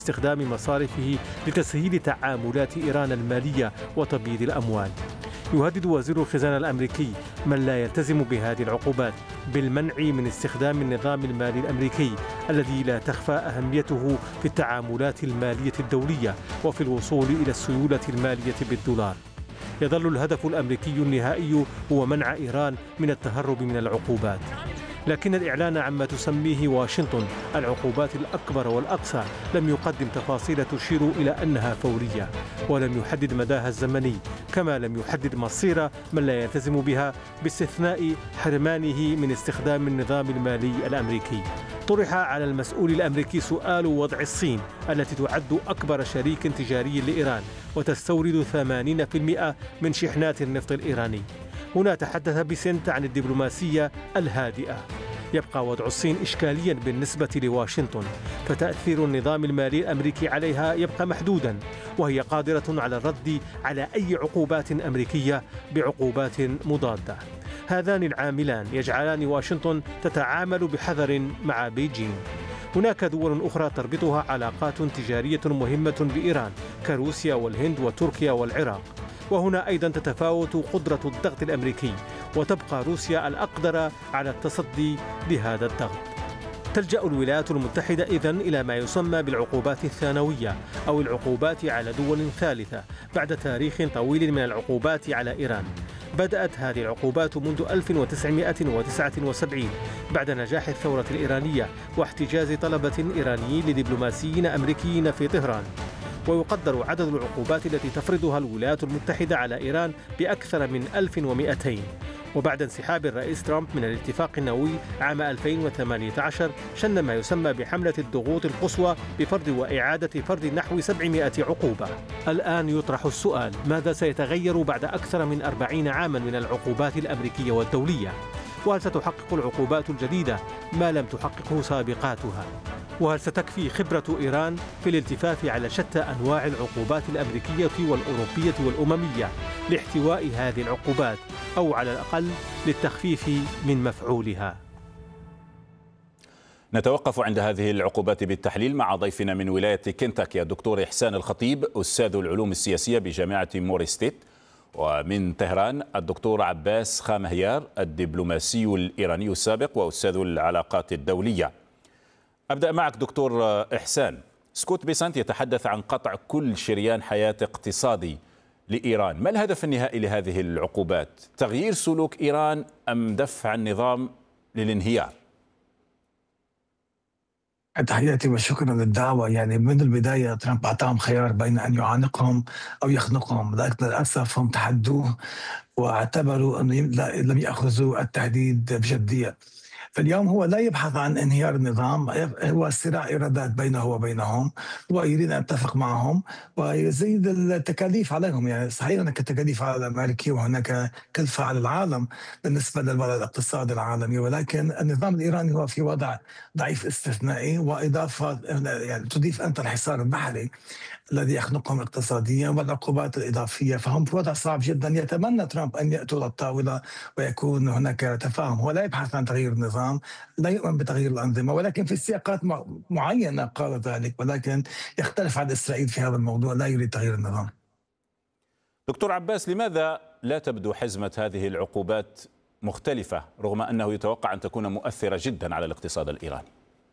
استخدام مصارفه لتسهيل تعاملات إيران المالية وتبييض الأموال. يهدد وزير الخزانة الأمريكي من لا يلتزم بهذه العقوبات بالمنع من استخدام النظام المالي الأمريكي الذي لا تخفى أهميته في التعاملات المالية الدولية وفي الوصول إلى السيولة المالية بالدولار. يظل الهدف الأمريكي النهائي هو منع إيران من التهرب من العقوبات، لكن الإعلان عما تسميه واشنطن العقوبات الأكبر والأقصى لم يقدم تفاصيل تشير إلى أنها فورية، ولم يحدد مداها الزمني، كما لم يحدد مصير من لا يلتزم بها باستثناء حرمانه من استخدام النظام المالي الأمريكي. طرح على المسؤول الأمريكي سؤال وضع الصين التي تعد أكبر شريك تجاري لإيران وتستورد 80% من شحنات النفط الإيراني. هنا تحدث بيسنت عن الدبلوماسية الهادئة. يبقى وضع الصين إشكاليا بالنسبة لواشنطن، فتأثير النظام المالي الأمريكي عليها يبقى محدودا، وهي قادرة على الرد على أي عقوبات أمريكية بعقوبات مضادة. هذان العاملان يجعلان واشنطن تتعامل بحذر مع بيجين. هناك دول أخرى تربطها علاقات تجارية مهمة بإيران كروسيا والهند وتركيا والعراق، وهنا أيضا تتفاوت قدرة الضغط الأمريكي، وتبقى روسيا الأقدر على التصدي لهذا الضغط. تلجأ الولايات المتحدة إذن إلى ما يسمى بالعقوبات الثانوية أو العقوبات على دول ثالثة بعد تاريخ طويل من العقوبات على إيران. بدأت هذه العقوبات منذ 1979 بعد نجاح الثورة الإيرانية واحتجاز طلبة إيرانيين لدبلوماسيين أمريكيين في طهران. ويقدر عدد العقوبات التي تفرضها الولايات المتحدة على إيران بأكثر من 1200. وبعد انسحاب الرئيس ترامب من الاتفاق النووي عام 2018 شن ما يسمى بحملة الضغوط القصوى بفرض وإعادة فرض نحو 700 عقوبة. الآن يطرح السؤال: ماذا سيتغير بعد أكثر من 40 عاما من العقوبات الأمريكية والدولية؟ وهل ستحقق العقوبات الجديدة ما لم تحققه سابقاتها؟ وهل ستكفي خبرة إيران في الالتفاف على شتى أنواع العقوبات الأمريكية والأوروبية والأممية لاحتواء هذه العقوبات، أو على الأقل للتخفيف من مفعولها؟ نتوقف عند هذه العقوبات بالتحليل مع ضيفنا من ولاية كنتاكي الدكتور إحسان الخطيب أستاذ العلوم السياسية بجامعة موري ستيت، ومن طهران الدكتور عباس خامهيار الدبلوماسي الإيراني السابق وأستاذ العلاقات الدولية. أبدأ معك دكتور إحسان. سكوت بيسنت يتحدث عن قطع كل شريان حياة اقتصادي لإيران. ما الهدف النهائي لهذه العقوبات؟ تغيير سلوك إيران أم دفع النظام للانهيار؟ تحياتي وشكرا للدعوة. يعني من البداية ترامب أعطاهم خيار بين أن يعانقهم أو يخنقهم، لكن للأسف هم تحدوه واعتبروا أنه لم يأخذوا التهديد بجدية. فاليوم هو لا يبحث عن انهيار النظام، هو صراع إيرادات بينه وبينهم، ويريد أن يتفق معهم ويزيد التكاليف عليهم. يعني صحيح هناك تكاليف على الأمريكي وهناك كلفة على العالم بالنسبة للوضع الاقتصادي العالمي، ولكن النظام الإيراني هو في وضع ضعيف استثنائي، وإضافة يعني تضيف أنت الحصار البحري الذي يخنقهم اقتصاديا والعقوبات الإضافية، فهم في وضع صعب جدا. يتمنى ترامب أن يأتوا إلى الطاولة ويكون هناك تفاهم. هو لا يبحث عن تغيير النظام، لا يؤمن بتغيير الأنظمة، ولكن في سياقات معينة قال ذلك، ولكن يختلف عن إسرائيل في هذا الموضوع، لا يريد تغيير النظام. دكتور عباس، لماذا لا تبدو حزمة هذه العقوبات مختلفة رغم أنه يتوقع أن تكون مؤثرة جدا على الاقتصاد الإيراني؟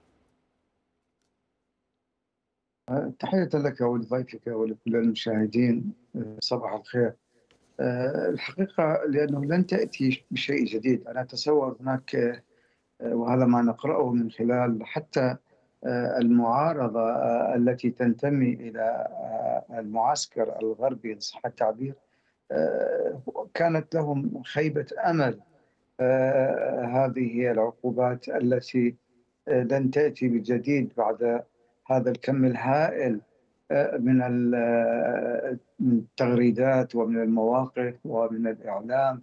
تحية لك ولضيفك ولكل المشاهدين، صباح الخير. الحقيقة لأنه لن تأتي بشيء جديد. أنا أتصور هناك وهذا ما نقرأه من خلال حتى المعارضة التي تنتمي إلى المعسكر الغربي إن صح التعبير، كانت لهم خيبة أمل. هذه هي العقوبات التي لن تأتي بجديد بعد هذا الكم الهائل من التغريدات ومن المواقف ومن الإعلام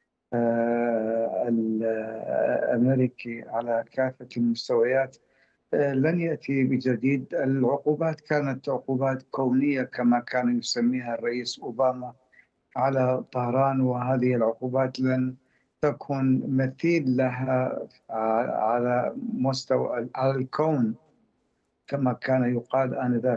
الأمريكي على كافة المستويات. لن يأتي بجديد. العقوبات كانت عقوبات كونية كما كان يسميها الرئيس أوباما على طهران، وهذه العقوبات لن تكن مثيل لها على مستوى على الكون كما كان يقال آنذاك.